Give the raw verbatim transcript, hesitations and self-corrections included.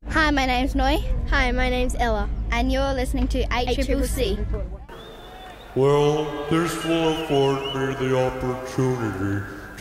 Hi, my name's Noi. Hi, my name's Ella. And you're listening to H C C C. Well, this will afford me the opportunity